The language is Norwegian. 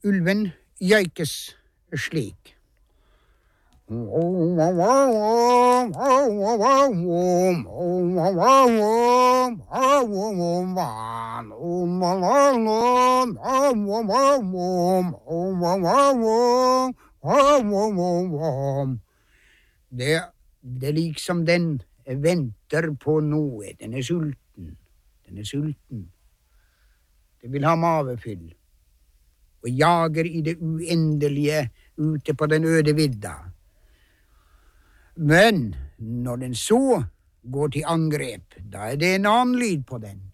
ulven gjøykes slik. Det er liksom den venter på noe. Den er sulten. Den er sulten. Den vil ha mavefyll. Og jager i det uendelige ute på den øde vidda. Men når den så går til angrep, da er det en annen lyd på den.